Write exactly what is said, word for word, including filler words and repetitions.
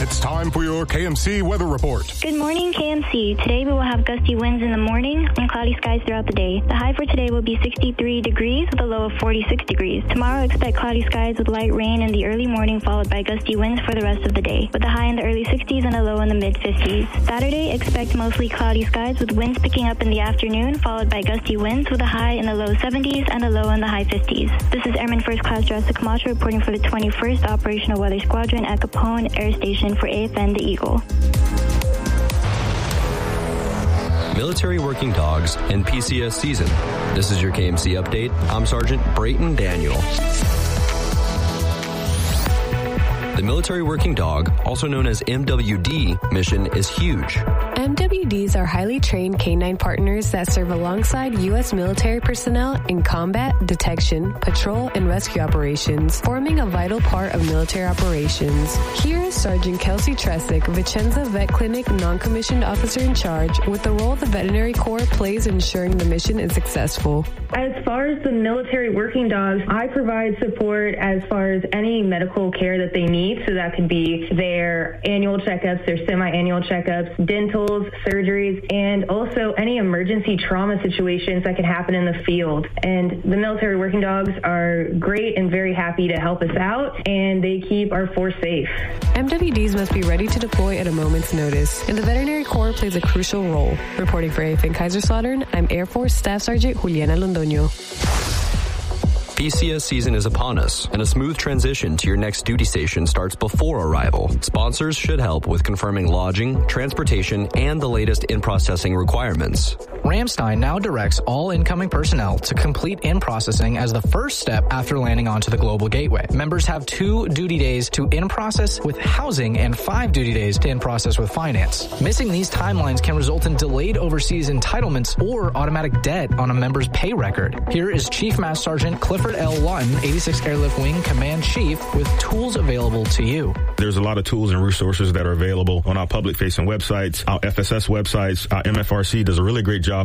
It's time for your K M C weather report. Good morning, K M C. Today we will have gusty winds in the morning and cloudy skies throughout the day. The high for today will be sixty-three degrees with a low of forty-six degrees. Tomorrow expect cloudy skies with light rain in the early morning followed by gusty winds for the rest of the day, with a high in the early sixties and a low in the mid-fifties. Saturday expect mostly cloudy skies with winds picking up in the afternoon followed by gusty winds with a high in the low seventies and a low in the high fifties. This is Airman First Class Jessica Camacho reporting for the twenty-first Operational Weather Squadron at Capone Air Station for A F N The Eagle. Military working dogs and P C S season. This is your K M C update. I'm Sergeant Brayton Daniel. The military working dog, also known as M W D, mission is huge. M W Ds are highly trained canine partners that serve alongside U S military personnel in combat, detection, patrol, and rescue operations, forming a vital part of military operations. Here is Sergeant Kelsey Tresick, Vicenza Vet Clinic non-commissioned officer in charge, with the role the Veterinary Corps plays in ensuring the mission is successful. As far as the military working dogs, I provide support as far as any medical care that they need. So that could be their annual checkups, their semi-annual checkups, dentals, surgeries, and also any emergency trauma situations that can happen in the field. And the military working dogs are great and very happy to help us out, and they keep our force safe. M W Ds must be ready to deploy at a moment's notice, and the Veterinary Corps plays a crucial role. Reporting for A F N Kaiserslautern, I'm Air Force Staff Sergeant Juliana Londoño. P C S season is upon us, and a smooth transition to your next duty station starts before arrival. Sponsors should help with confirming lodging, transportation, and the latest in-processing requirements. Ramstein now directs all incoming personnel to complete in-processing as the first step after landing onto the Global Gateway. Members have two duty days to in-process with housing and five duty days to in-process with finance. Missing these timelines can result in delayed overseas entitlements or automatic debt on a member's pay record. Here is Chief Master Sergeant Clifford L. Lutton, eighty-sixth Airlift Wing Command Chief, with tools available to you. There's a lot of tools and resources that are available on our public-facing websites, our F S S websites. Our M F R C does a really great job